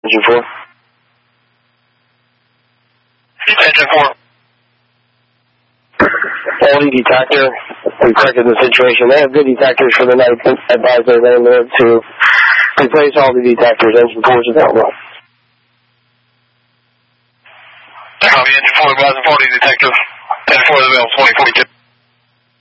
Engine 4. Engine 4. Only detector. We corrected the situation. They have good detectors for the night. Advise their landlord to replace all the detectors. Engine 4 is available. Copy, Engine 4 advising 40 detective. Engine 4 is available, 2042.